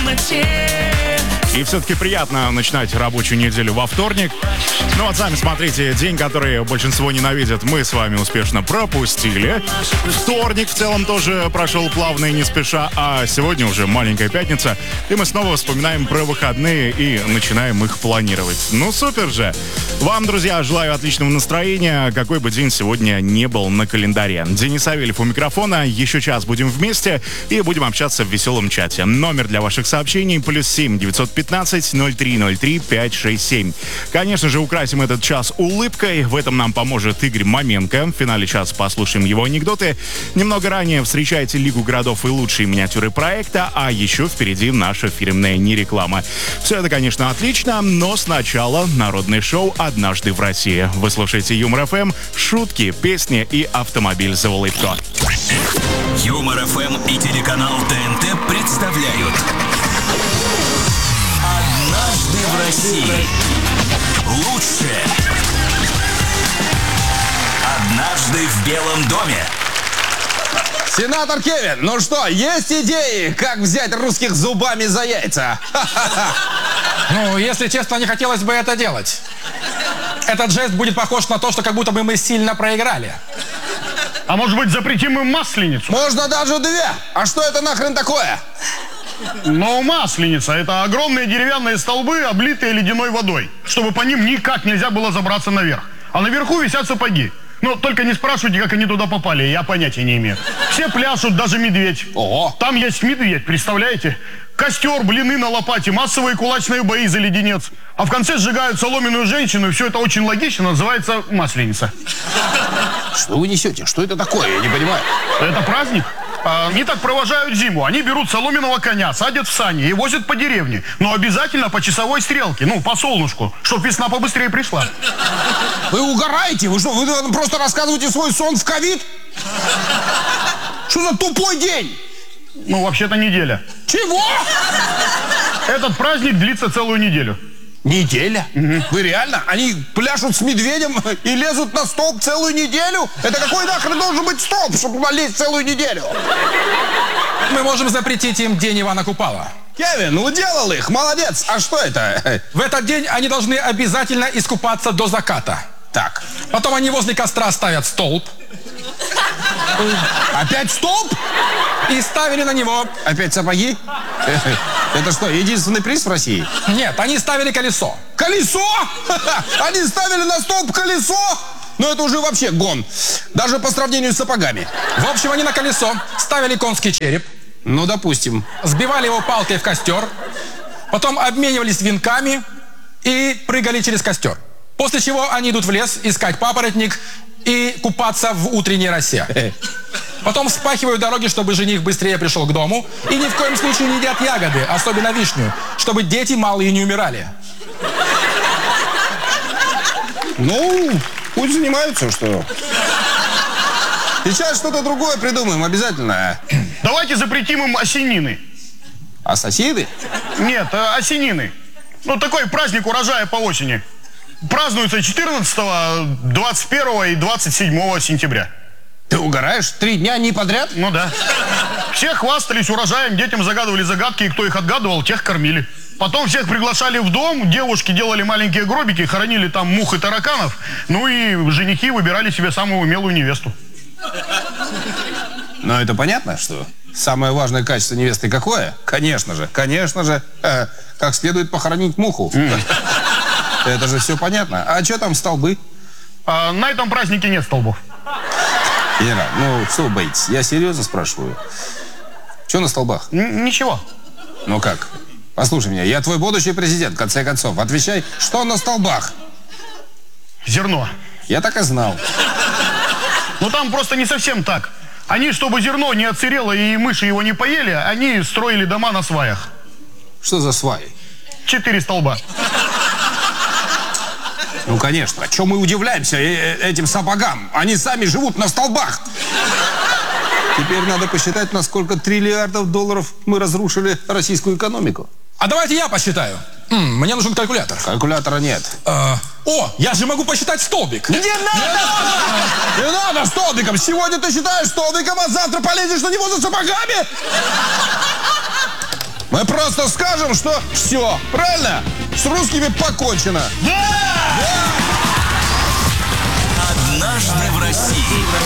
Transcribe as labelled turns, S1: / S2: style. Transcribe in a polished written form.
S1: И все-таки приятно начинать рабочую неделю во вторник. Ну вот сами смотрите, день, который большинство ненавидят, мы с вами успешно пропустили. Вторник в целом тоже прошел плавно и не спеша, а сегодня уже маленькая пятница, и мы снова вспоминаем про выходные и начинаем их планировать. Ну супер же! Вам, друзья, желаю отличного настроения, какой бы день сегодня не был на календаре. Денис Савельев у микрофона, еще час будем вместе и будем общаться в веселом чате. Номер для ваших сообщений +7 915 0303 567. Конечно же, украсим этот час улыбкой. В этом нам поможет Игорь Маменко. В финале часа послушаем его анекдоты. Немного ранее встречайте Лигу городов и лучшие миниатюры проекта, а еще впереди наша фирменная нереклама. Все это, конечно, отлично, но сначала народное шоу «Однажды в России». Вы слушаете Юмор ФМ, шутки, песни и автомобиль за улыбку.
S2: Юмор ФМ и телеканал ТНТ представляют «Однажды в России». Лучшее. «Однажды в Белом доме».
S3: Сенатор Кевин, ну что, есть идеи, как взять русских зубами за яйца?
S4: Ну, если честно, не хотелось бы это делать. Этот жест будет похож на то, что как будто бы мы сильно проиграли.
S5: А может быть, запретим им масленицу?
S3: Можно даже две. А что это нахрен такое?
S5: Но масленица — это огромные деревянные столбы, облитые ледяной водой, чтобы по ним никак нельзя было забраться наверх. А наверху висят сапоги. Ну, только не спрашивайте, как они туда попали, я понятия не имею. Все пляшут, даже медведь.
S3: Ого!
S5: Там есть медведь, представляете? Костер, блины на лопате, массовые кулачные бои за леденец. А в конце сжигают соломенную женщину, и все это очень логично, называется масленица.
S3: Что вы несете? Что это такое? Я не понимаю.
S5: Это праздник? Они так провожают зиму. Они берут соломенного коня, садят в сани и возят по деревне. Но обязательно по часовой стрелке, ну, по солнышку, чтоб весна побыстрее пришла.
S3: Вы угораете? Вы что, вы просто рассказываете свой сон в ковид? Что за тупой день?
S5: Ну, вообще-то неделя.
S3: Чего?
S5: Этот праздник длится целую неделю.
S3: Неделя? Угу. Вы реально? Они пляшут с медведем и лезут на столб целую неделю? Это какой нахрен должен быть столб, чтобы лезть целую неделю?
S4: Мы можем запретить им День Ивана Купала.
S3: Кевин, уделал их, молодец. А что это?
S4: В этот день они должны обязательно искупаться до заката.
S3: Так.
S4: Потом они возле костра ставят столб.
S3: Опять столб?
S4: И ставили на него...
S3: Опять сапоги? Это что, единственный приз в России?
S4: Нет, они ставили колесо.
S3: Колесо? Они ставили на столб колесо? Ну это уже вообще гон. Даже по сравнению с сапогами.
S4: В общем, они на колесо ставили конский череп.
S3: Ну, допустим.
S4: Сбивали его палкой в костер. Потом обменивались венками и прыгали через костер. После чего они идут в лес искать папоротник и купаться в утренней росе. Потом вспахивают дороги, чтобы жених быстрее пришел к дому. И ни в коем случае не едят ягоды, особенно вишню, чтобы дети малые не умирали.
S3: Ну, пусть занимаются, что. Сейчас что-то другое придумаем, обязательно.
S5: Давайте запретим им осенины.
S3: Ассасины?
S5: Нет, осенины. Ну, такой праздник урожая по осени. Празднуется 14, 21 и 27 сентября.
S3: Ты угораешь? 3 дня не подряд?
S5: Ну да. Все хвастались урожаем, детям загадывали загадки, и кто их отгадывал, тех кормили. Потом всех приглашали в дом, девушки делали маленькие гробики, хоронили там мух и тараканов, ну и женихи выбирали себе самую умелую невесту.
S3: Ну это понятно, что самое важное качество невесты какое? Конечно же, как следует похоронить муху. Это же все понятно. А что там столбы?
S5: На этом празднике нет столбов.
S3: Генерал, ну что вы боитесь? Я серьезно спрашиваю. Что на столбах?
S5: Ничего.
S3: Ну как? Послушай меня, я твой будущий президент, в конце концов. Отвечай, что на столбах?
S5: Зерно.
S3: Я так и знал.
S5: Ну там просто не совсем так. Они, чтобы зерно не отсырело и мыши его не поели, они строили дома на сваях.
S3: Что за сваи?
S5: 4 столба.
S3: Ну, конечно. О чем мы удивляемся этим сапогам? Они сами живут на столбах. Теперь надо посчитать, на сколько триллиардов долларов мы разрушили российскую экономику.
S4: А давайте я посчитаю. Мне нужен калькулятор.
S3: Калькулятора нет.
S4: О, я же могу посчитать столбик.
S3: Не надо! Не надо столбиком! Сегодня ты считаешь столбиком, а завтра полезешь на него за сапогами? Мы просто скажем, что все, правильно? С русскими покончено.
S2: Однажды в России.